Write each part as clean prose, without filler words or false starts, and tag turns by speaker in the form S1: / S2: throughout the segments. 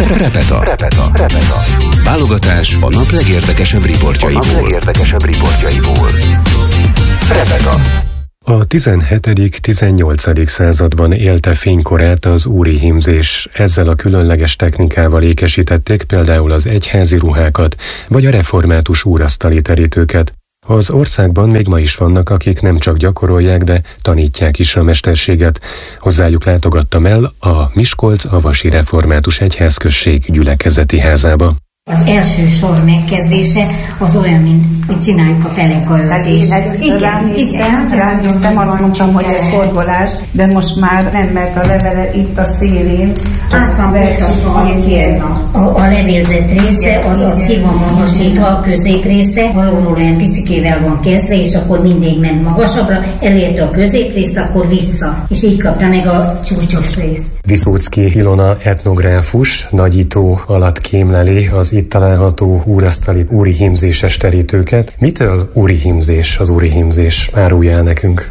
S1: Repeta. Válogatás a nap legérdekesebb riportjaiból. Repeta.
S2: A 17.-18. században élte fénykorát az úri hímzés. Ezzel a különleges technikával ékesítették például az egyházi ruhákat, vagy a református úrasztali terítőket. Az országban még ma is vannak, akik nem csak gyakorolják, de tanítják is a mesterséget. Hozzájuk látogattam el a Miskolc-Avasi Református Egyházközség gyülekezeti házába.
S3: Az első sor megkezdése az olyan, mint hogy csináljuk a pelekaöltést.
S4: Igen, ránéztem, azt mondtam, hogy ez forgolás, de most már nem, mert a levele itt a szélén.
S3: Át van a levélzet része, az ki van magasítva, a középrésze, alulról olyan picikével van kezdve, és akkor mindig ment magasabbra, elérte a középrészt, akkor vissza, és így kapta meg a csúcsos részt.
S2: Viszóczky Ilona etnográfus nagyító alatt kémleli az itt található úrasztali úri hímzéses terítőket. Mitől úri hímzés, az úri hímzés? Árulja el nekünk.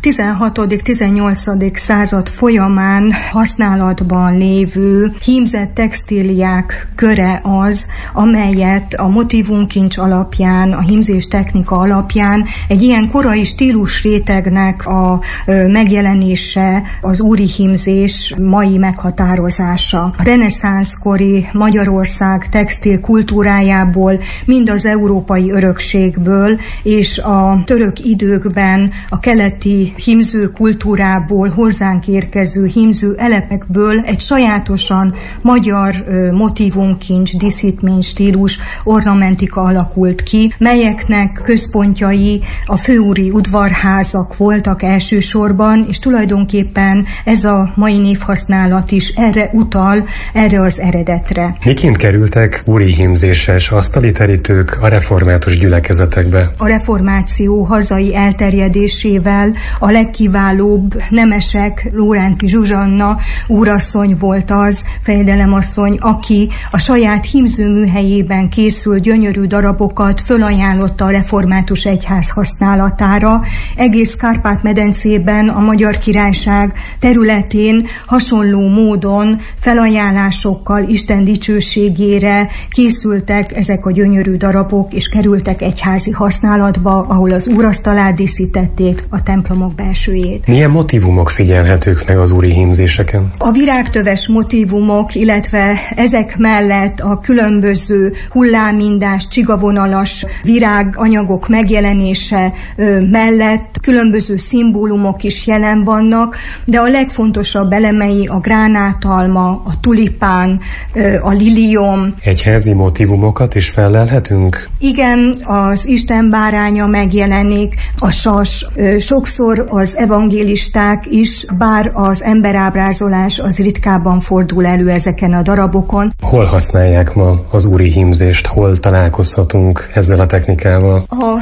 S5: 16.-18. század folyamán használatban lévő hímzett textíliák köre az, amelyet a motivumkincs alapján, a hímzés technika alapján egy ilyen korai stílusrétegnek a megjelenése az úri hímzés mai meghatározása. A reneszánszkori Magyarország textil kultúrájából, mind az európai örökségből és a török időkben a keleti hímző kultúrából hozzánk érkező hímző elemekből egy sajátosan magyar motivumkincs, díszítmény stílus, ornamentika alakult ki, melyeknek központjai a főúri udvarházak voltak elsősorban, és tulajdonképpen ez a mai névhasználat is erre utal, erre az eredetre.
S2: Miként kerültek úri hímzéses asztali terítők a református gyülekezetekbe?
S5: A reformáció hazai elterjedésével a legkiválóbb nemesek, Lóránfi Zsuzsanna úrasszony volt az, fejedelemasszony, aki a saját hímzőműhelyében készült gyönyörű darabokat fölajánlotta a református egyház használatára. Egész Kárpát-medencében, a Magyar Királyság területén hasonló módon felajánlásokkal Isten dicsőségére készültek ezek a gyönyörű darabok, és kerültek egyházi használatba, ahol az úrasztalát díszítették, a templomok belsőjét.
S2: Milyen motívumok figyelhetők meg az úri hímzéseken?
S5: A virágtöves motívumok, illetve ezek mellett a különböző hullámindás, csigavonalas viráganyagok megjelenése mellett különböző szimbólumok is jelen vannak, de a legfontosabb elemei a gránátalma, a tulipán, a lilium.
S2: Egyházi motívumokat is fellelhetünk?
S5: Igen, az Isten báránya megjelenik, a sas. Sokszor az evangélisták is, bár az emberábrázolás az ritkában fordul elő ezeken a darabokon.
S2: Hol használják ma az úri hímzést? Hol találkozhatunk ezzel a technikával?
S5: A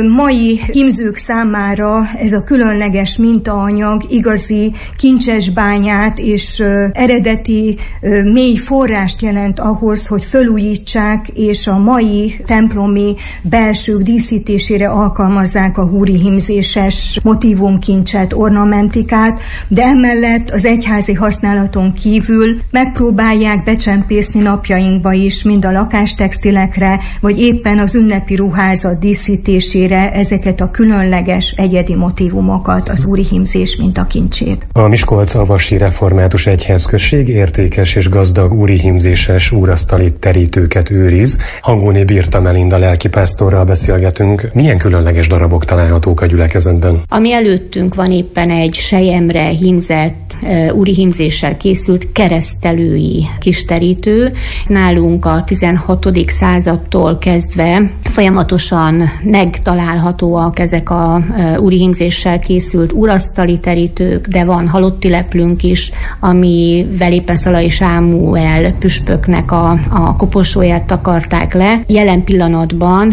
S5: mai hímzők számára ez a különleges mintaanyag igazi kincses bányát és eredeti mély forrást jelent ahhoz, hogy felújítsák és a mai templomi belsők díszítésére alkalmazzák a úri hímzéses motívumkincset, ornamentikát, de emellett az egyházi használaton kívül megpróbálják becsempészni napjainkba is, mind a lakástextilekre, vagy éppen az ünnepi ruházat díszítésére ezeket a különleges egyedi motívumokat, az úri hímzés mintakincsét.
S2: A Miskolc-Avasi Református Egyházközség értékes és gazdag úri hímzéses úrasztali terítőket őriz. Hangóné Birta Melinda lelkipásztorral beszélgetünk. Milyen különleges darabok találhatók a gyülekezetben?
S6: Ami előttünk van éppen egy selyemre hímzett, úri hímzéssel készült keresztelői kis terítő. Nálunk a 16. századtól kezdve folyamatosan megtalálhatóak ezek a úri hímzéssel készült úrasztali terítők, de van halotti leplünk is, ami éppen Szalai Sámuel püspöknek a koporsóját takarták le. Jelen pillanatban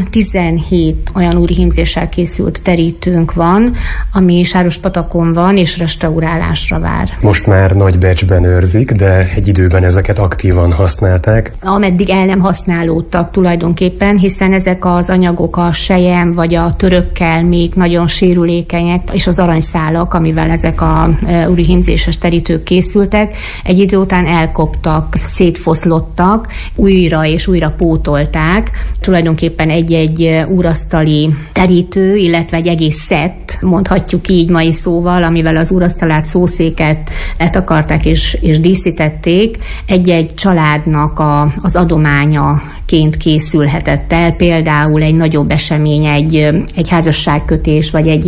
S6: 17 olyan úri hímzéssel készült terítőnk van, ami Sárospatakon van, és restaurálásra vár.
S2: Most már Nagybecsben őrzik, de egy időben ezeket aktívan használták.
S6: Ameddig el nem használódtak tulajdonképpen, hiszen ezek az anyagok a selyem vagy a törökkel még nagyon sérülékenyek, és az aranyszálak, amivel ezek a úri hímzéses terítők készültek, készültek, egy idő után elkoptak, szétfoszlottak, újra és újra pótolták. Tulajdonképpen egy úrasztali terítő, illetve egy egész szett, mondhatjuk így mai szóval, amivel az úrasztalát, szószéket letakarták és díszítették, egy-egy családnak az adományaként készülhetett el, például egy nagyobb esemény, egy házasságkötés, vagy egy